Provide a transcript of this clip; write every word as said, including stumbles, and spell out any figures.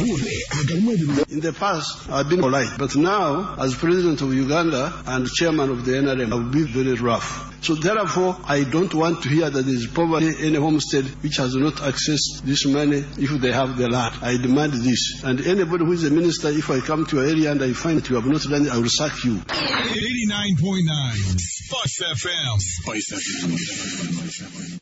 In the past, I've been polite, but now, as president of Uganda and chairman of the N R M, I'll be very rough. So therefore, I don't want to hear that there is poverty in a homestead which has not accessed this money if they have the land. I demand this. And anybody who is a minister, if I come to your area and I find that you have not done it, I will sack you. eighty-nine point nine Spice F M. Spice F M.